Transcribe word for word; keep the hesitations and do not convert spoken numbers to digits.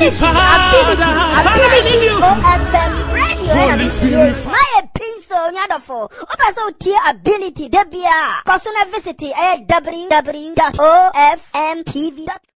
ability, ability, O F M radio. My pencil, nyadofo. Opa so tier ability, debia. Kosuna visit w w w dot o f m t v dot com.